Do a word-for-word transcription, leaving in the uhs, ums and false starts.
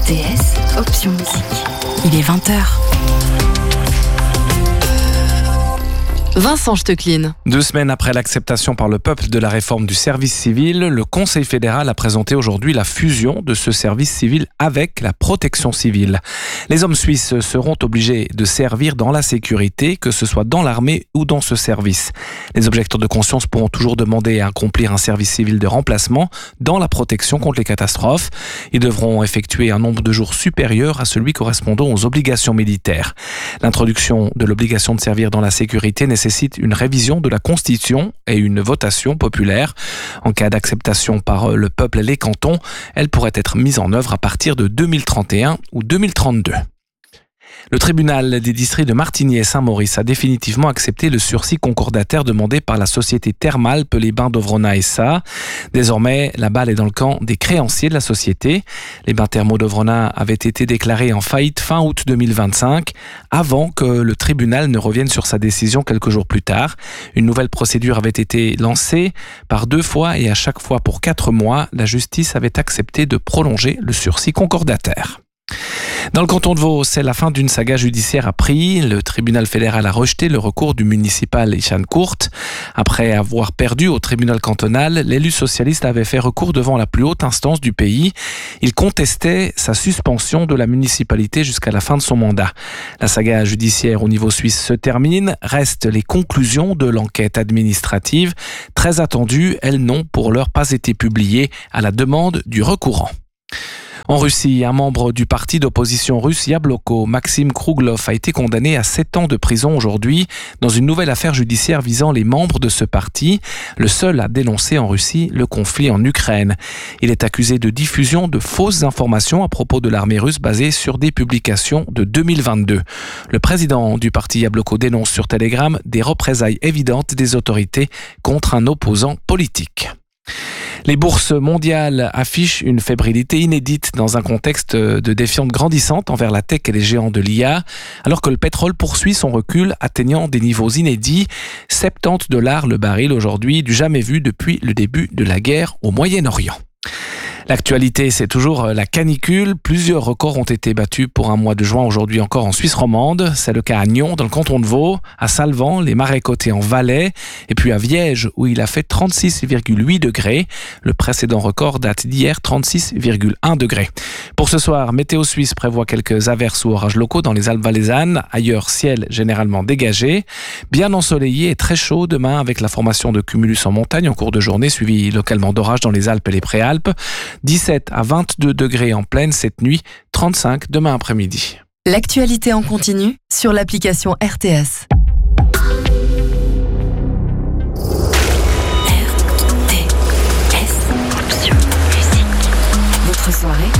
R T S, option musique. Il est vingt heures. Vincent Stecklin. Deux semaines après l'acceptation par le peuple de la réforme du service civil, le Conseil fédéral a présenté aujourd'hui la fusion de ce service civil avec la protection civile. Les hommes suisses seront obligés de servir dans la sécurité, que ce soit dans l'armée ou dans ce service. Les objecteurs de conscience pourront toujours demander à accomplir un service civil de remplacement dans la protection contre les catastrophes. Ils devront effectuer un nombre de jours supérieur à celui correspondant aux obligations militaires. L'introduction de l'obligation de servir dans la sécurité nécessite nécessite une révision de la Constitution et une votation populaire. En cas d'acceptation par le peuple et les cantons, elle pourrait être mise en œuvre à partir de deux mille trente et un ou deux mille trente-deux. Le tribunal des districts de Martigny et Saint-Maurice a définitivement accepté le sursis concordataire demandé par la société Thermalpe Les Bains d'Ovrona S A. Désormais, la balle est dans le camp des créanciers de la société. Les bains thermaux d'Ovrona avaient été déclarés en faillite fin août deux mille vingt-cinq, avant que le tribunal ne revienne sur sa décision quelques jours plus tard. Une nouvelle procédure avait été lancée par deux fois et à chaque fois pour quatre mois, la justice avait accepté de prolonger le sursis concordataire. Dans le canton de Vaud, c'est la fin d'une saga judiciaire à Pries. Le tribunal fédéral a rejeté le recours du municipal Ishan Kurt. Après avoir perdu au tribunal cantonal, l'élu socialiste avait fait recours devant la plus haute instance du pays. Il contestait sa suspension de la municipalité jusqu'à la fin de son mandat. La saga judiciaire au niveau suisse se termine. Restent les conclusions de l'enquête administrative. Très attendues, elles n'ont pour l'heure pas été publiées à la demande du recourant. En Russie, un membre du parti d'opposition russe Yabloko, Maxime Kruglov, a été condamné à sept ans de prison aujourd'hui dans une nouvelle affaire judiciaire visant les membres de ce parti, le seul à dénoncer en Russie le conflit en Ukraine. Il est accusé de diffusion de fausses informations à propos de l'armée russe basées sur des publications de deux mille vingt-deux. Le président du parti Yabloko dénonce sur Telegram des représailles évidentes des autorités contre un opposant politique. Les bourses mondiales affichent une fébrilité inédite dans un contexte de défiance grandissante envers la tech et les géants de l'I A, alors que le pétrole poursuit son recul, atteignant des niveaux inédits, soixante-dix dollars le baril aujourd'hui, du jamais vu depuis le début de la guerre au Moyen-Orient. L'actualité, c'est toujours la canicule. Plusieurs records ont été battus pour un mois de juin aujourd'hui encore en Suisse romande. C'est le cas à Nyon, dans le canton de Vaud, à Salvan, les Marais Côtés en Valais, et puis à Viège, où il a fait trente-six virgule huit degrés. Le précédent record date d'hier, trente-six virgule un degrés. Pour ce soir, Météo Suisse prévoit quelques averses ou orages locaux dans les Alpes valaisannes. Ailleurs, ciel généralement dégagé. Bien ensoleillé et très chaud demain avec la formation de cumulus en montagne en cours de journée, suivi localement d'orages dans les Alpes et les Préalpes. dix-sept à vingt-deux degrés en plaine cette nuit, trente-cinq demain après-midi. L'actualité en continu sur l'application R T S.